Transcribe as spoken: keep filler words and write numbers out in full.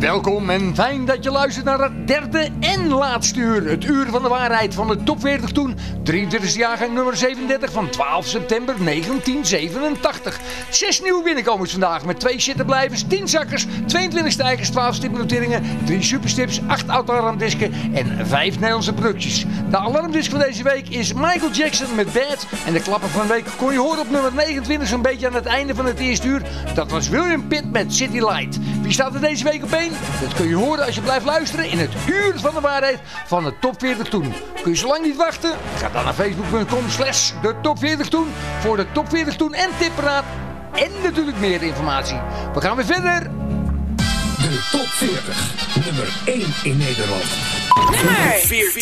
Welkom en fijn dat je luistert naar het derde en laatste uur. Het uur van de waarheid van de top veertig toen. drieëntwintigste jaargang nummer zevenendertig van twaalf september negentien zevenentachtig. Zes nieuwe binnenkomers vandaag met twee zittenblijvers, tien zakkers, tweeëntwintig stijgers, twaalf stipnoteringen, drie superstips, acht auto-alarmdisken en vijf Nederlandse producties. De alarmdisk van deze week is Michael Jackson met Bad. En de klapper van de week kon je horen op nummer negenentwintig, zo'n beetje aan het einde van het eerste uur. Dat was William Pitt met City Light. Wie staat er deze week op één? Dat kun je horen als je blijft luisteren in het uur van de waarheid van de top veertig toen. Kun je zo lang niet wachten? Ga dan naar facebook punt com slash de top veertig toen voor de top veertig toen en tipperaad en natuurlijk meer informatie. We gaan weer verder. De top veertig, nummer één in Nederland. Nummer veertien.